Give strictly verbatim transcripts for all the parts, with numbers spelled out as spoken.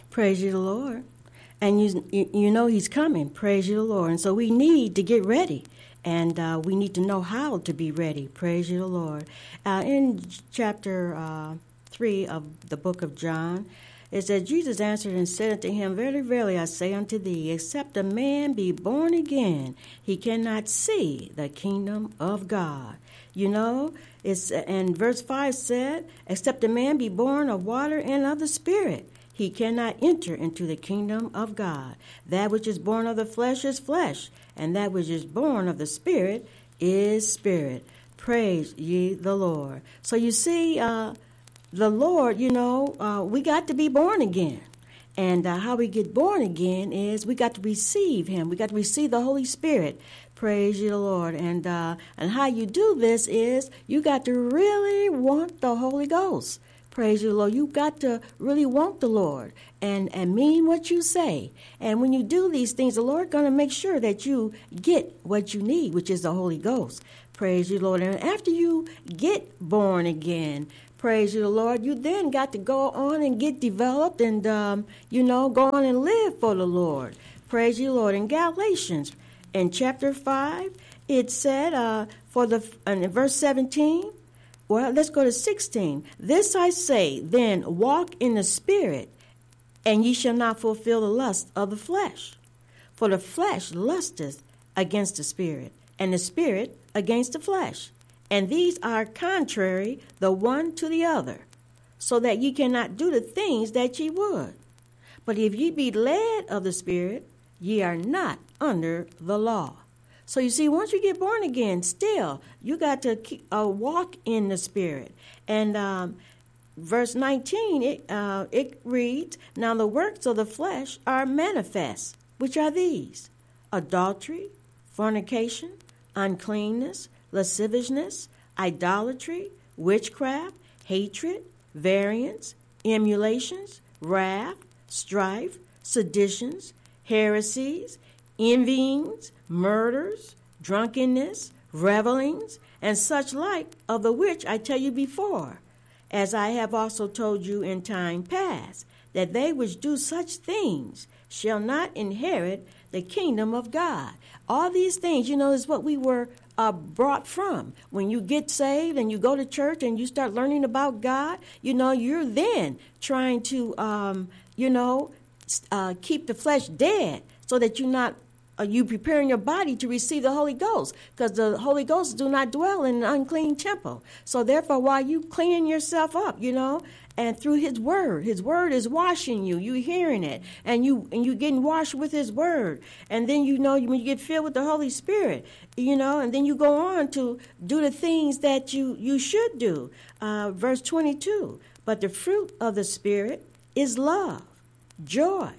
Praise you, the Lord. And you, you you know he's coming. Praise you, the Lord. And so we need to get ready. And uh, we need to know how to be ready. Praise you, the Lord. Uh, in chapter uh, three of the book of John, it says, Jesus answered and said unto him, Verily, verily, I say unto thee, except a man be born again, he cannot see the kingdom of God. You know, it's and verse five said, except a man be born of water and of the Spirit, he cannot enter into the kingdom of God. That which is born of the flesh is flesh, and that which is born of the Spirit is spirit. Praise ye the Lord. So you see, uh, the Lord, you know, uh, we got to be born again. And uh, how we get born again is we got to receive him. We got to receive the Holy Spirit. Praise you, the Lord. And uh, and how you do this is you got to really want the Holy Ghost. Praise you, Lord. You got to really want the Lord and, and mean what you say. And when you do these things, the Lord going to make sure that you get what you need, which is the Holy Ghost. Praise you, Lord. And after you get born again, praise you, the Lord, you then got to go on and get developed and, um, you know, go on and live for the Lord. Praise you, Lord. In Galatians, in chapter five, it said, uh, for the, in verse seventeen, well, let's go to sixteen. This I say, then walk in the Spirit, and ye shall not fulfill the lust of the flesh. For the flesh lusteth against the Spirit, and the Spirit against the flesh. And these are contrary the one to the other, so that ye cannot do the things that ye would. But if ye be led of the Spirit, ye are not under the law. So you see, once you get born again, still, you got to keep, uh, walk in the Spirit. And um, verse nineteen, it, uh, it reads, Now the works of the flesh are manifest, which are these: adultery, fornication, uncleanness, lasciviousness, idolatry, witchcraft, hatred, variance, emulations, wrath, strife, seditions, heresies, envyings, murders, drunkenness, revelings, and such like, of the which I tell you before, as I have also told you in time past, that they which do such things shall not inherit the kingdom of God. All these things, you know, is what we were uh, brought from. When you get saved and you go to church and you start learning about God, you know, you're then trying to, um, you know, uh, keep the flesh dead so that you're not Are you preparing your body to receive the Holy Ghost? Because the Holy Ghost do not dwell in an unclean temple. So therefore, while you cleaning yourself up, you know, and through his word, his word is washing you. You hearing it, and you and you getting washed with his word. And then, you know, when you get filled with the Holy Spirit, you know, and then you go on to do the things that you, you should do. Uh, verse twenty-two, but the fruit of the Spirit is love, joy,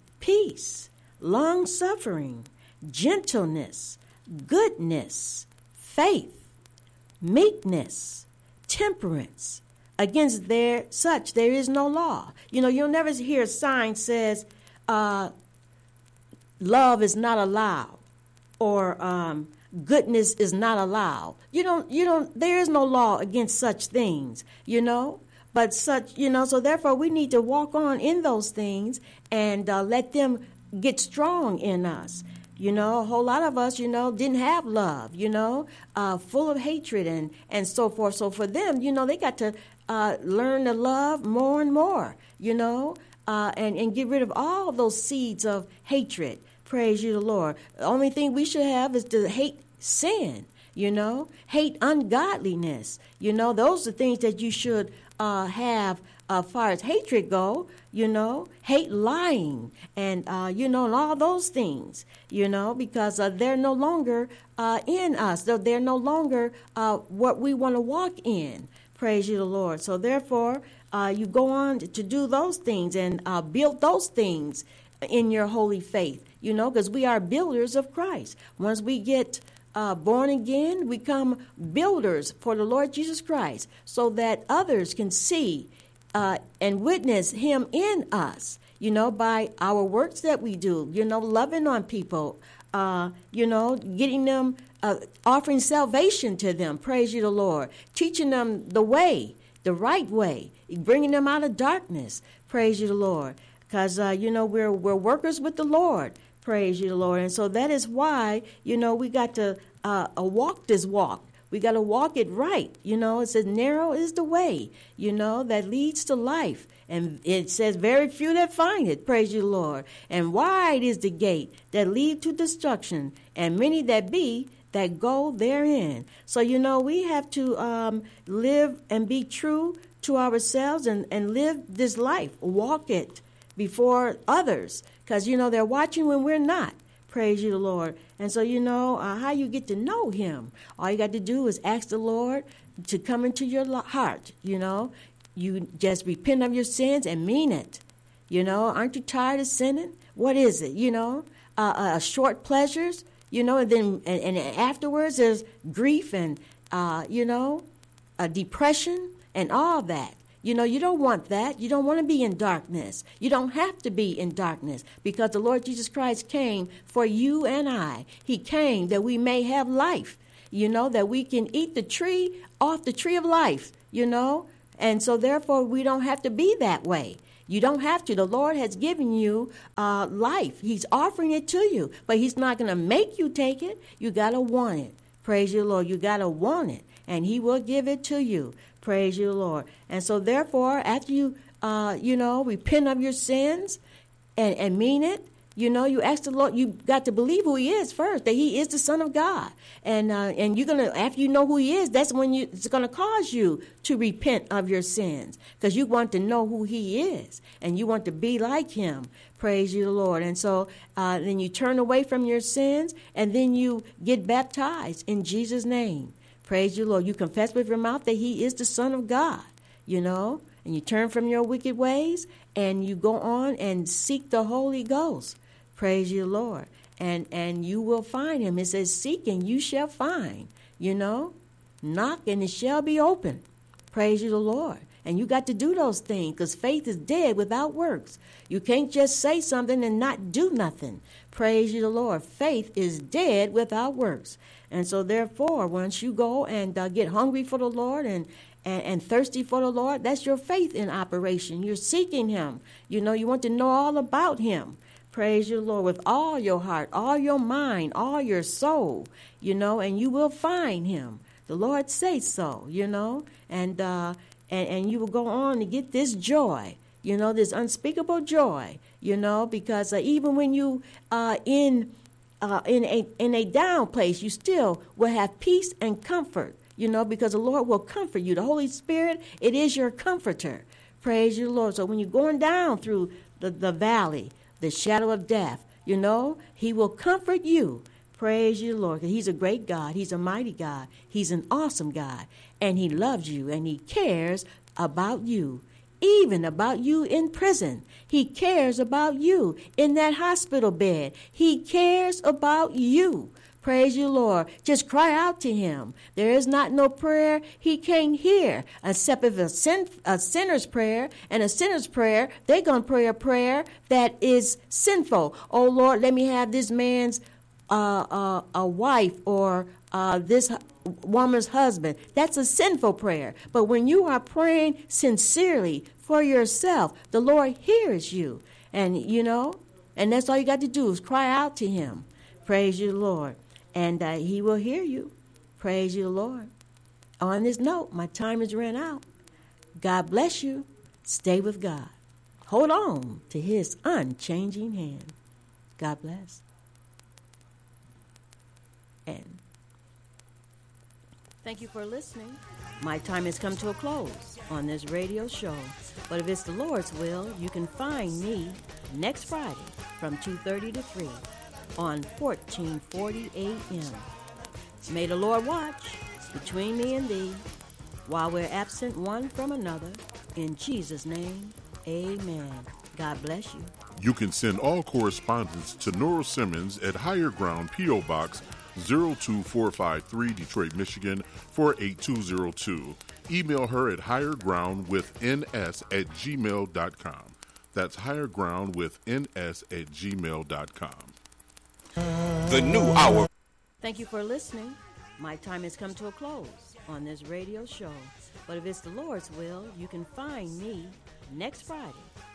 peace, long-suffering, gentleness, goodness, faith, meekness, temperance. Against there such there is no law. You know, you'll never hear a sign says, uh, love is not allowed, or um, goodness is not allowed. You don't, you don't, there is no law against such things, you know. But such, you know, so therefore we need to walk on in those things and uh, let them get strong in us. You know, a whole lot of us, you know, didn't have love, you know, uh, full of hatred and, and so forth. So for them, you know, they got to uh, learn to love more and more, you know, uh, and, and get rid of all those seeds of hatred. Praise you, the Lord. The only thing we should have is to hate sin, you know, hate ungodliness. You know, those are things that you should uh, have as far as hatred go, you know, hate lying and, uh, you know, and all those things, you know, because uh, they're no longer uh, in us. They're, they're no longer uh, what we want to walk in. Praise you, the Lord. So therefore, uh, you go on to do those things and uh, build those things in your holy faith, you know, because we are builders of Christ. Once we get Uh, born again, we become builders for the Lord Jesus Christ so that others can see uh, and witness him in us, you know, by our works that we do, you know, loving on people, uh, you know, getting them, uh, offering salvation to them, praise you the Lord, teaching them the way, the right way, bringing them out of darkness, praise you the Lord. because, uh, you know, we're, we're workers with the Lord. Praise you, Lord. And so that is why, you know, we got to uh, walk this walk. We got to walk it right. You know, it says narrow is the way, you know, that leads to life. And it says very few that find it. Praise you, Lord. And wide is the gate that lead to destruction, and many that be that go therein. So, you know, we have to um, live and be true to ourselves and, and live this life. Walk it before others, because, you know, they're watching when we're not. Praise you, Lord. And so, you know, uh, how you get to know him, all you got to do is ask the Lord to come into your heart, you know. You just repent of your sins and mean it. You know, aren't you tired of sinning? What is it, you know? Uh, uh, short pleasures, you know, and then and, and afterwards there's grief and, uh, you know, uh, depression and all that. You know, you don't want that. You don't want to be in darkness. You don't have to be in darkness, because the Lord Jesus Christ came for you and I. He came that we may have life, you know, that we can eat the tree off the tree of life, you know. And so therefore we don't have to be that way. You don't have to. The Lord has given you uh, life. He's offering it to you, but he's not going to make you take it. You got to want it. Praise you, Lord. You got to want it, and he will give it to you. Praise you, Lord. And so therefore, after you, uh, you know, repent of your sins and, and mean it, you know, you ask the Lord, you got to believe who he is first, that he is the Son of God. And uh, and you're going to, after you know who he is, that's when you, it's going to cause you to repent of your sins, because you want to know who he is and you want to be like him. Praise you, the Lord. And so uh, then you turn away from your sins, and then you get baptized in Jesus' name. Praise you, Lord. You confess with your mouth that he is the Son of God, you know, and you turn from your wicked ways, and you go on and seek the Holy Ghost. Praise you, Lord. And and you will find him. It says, seek and you shall find, you know. Knock and it shall be open. Praise you, the Lord. And you got to do those things, because faith is dead without works. You can't just say something and not do nothing. Praise you, the Lord. Faith is dead without works. And so therefore, once you go and uh, get hungry for the Lord and And, and thirsty for the Lord, that's your faith in operation. You're seeking him. You know, you want to know all about him. Praise you, Lord, with all your heart, all your mind, all your soul, you know, and you will find him. The Lord says so, you know, and, uh, and, and you will go on to get this joy, you know, this unspeakable joy, you know, because uh, even when you uh, in uh, in a in a down place, you still will have peace and comfort. You know, because the Lord will comfort you. The Holy Spirit, it is your comforter. Praise you, Lord. So when you're going down through the, the valley, the shadow of death, you know, he will comfort you. Praise you, Lord. He's a great God. He's a mighty God. He's an awesome God. And he loves you, and he cares about you, even about you in prison. He cares about you in that hospital bed. He cares about you. Praise you, Lord. Just cry out to him. There is not no prayer he can't hear, except if a, sin, a sinner's prayer, and a sinner's prayer, they're going to pray a prayer that is sinful. Oh, Lord, let me have this man's uh, uh, a wife or uh, this woman's husband. That's a sinful prayer. But when you are praying sincerely for yourself, the Lord hears you. And, you know, and that's all you got to do is cry out to him. Praise you, Lord. And uh, he will hear you. Praise you, Lord. On this note, my time has ran out. God bless you. Stay with God. Hold on to his unchanging hand. God bless. And thank you for listening. My time has come to a close on this radio show. But if it's the Lord's will, you can find me next Friday from two thirty to three. On fourteen forty A M May the Lord watch between me and thee while we're absent one from another. In Jesus' name, amen. God bless you. You can send all correspondence to Nora Simmons at Higher Ground, P O. Box zero two four five three, Detroit, Michigan four eight two zero two. Email her at highergroundwithns at gmail dot com. That's highergroundwithns at gmail dot com. The new hour. Thank you for listening. My time has come to a close on this radio show. But if it's the Lord's will, you can find me next Friday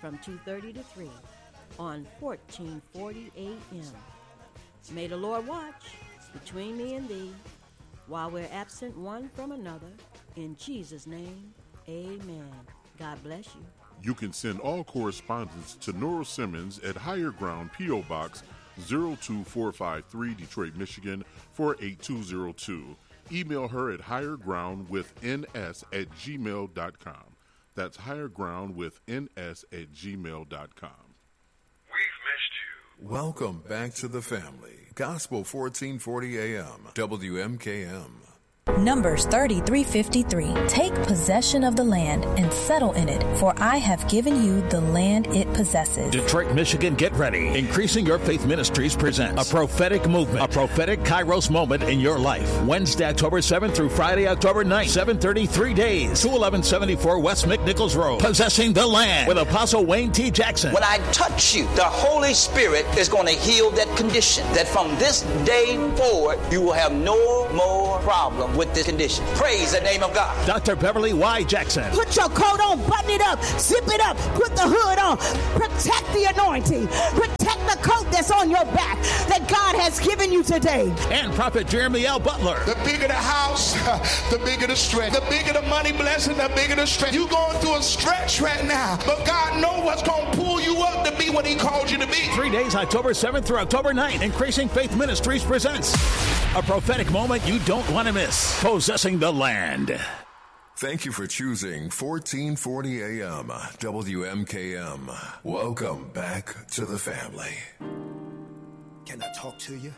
from two thirty to three on fourteen forty A M. May the Lord watch between me and thee while we're absent one from another. In Jesus' name, amen. God bless you. You can send all correspondence to Nora Simmons at Higher Ground, P O. Box zero two four five three, Detroit, Michigan four eight two zero two. Email her at highergroundwithns at gmail dot com. That's highergroundwithns at gmail dot com. We've missed you. Welcome back to the family. Gospel fourteen forty A M, W M K M. Numbers thirty-three fifty-three. Take possession of the land and settle in it, for I have given you the land it possesses. Detroit, Michigan, get ready. Increasing Your Faith Ministries presents a prophetic movement, a prophetic Kairos moment in your life. Wednesday, October seventh through Friday, October ninth, seven thirty, three days. two eleven seventy-four West McNichols Road. Possessing the land with Apostle Wayne T. Jackson. When I touch you, the Holy Spirit is going to heal that condition. That from this day forward, you will have no more problem with this condition. Praise the name of God. Doctor Beverly Y. Jackson. Put your coat on, button it up, zip it up, put the hood on. Protect the anointing. Protect the coat that's on your back that God has given you today. And Prophet Jeremy L. Butler. The bigger the house, the bigger the stretch. The bigger the money blessing, the bigger the stretch. You're going through a stretch right now, but God knows what's going to pull you up to be what he called you to be. Three days, October seventh through October ninth. Increasing Faith Ministries presents a prophetic moment you don't want to miss. Possessing the land. Thank you for choosing fourteen forty A M, W M K M. Welcome back to the family. Can I talk to you?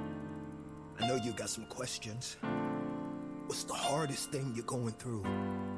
I know you got some questions. What's the hardest thing you're going through?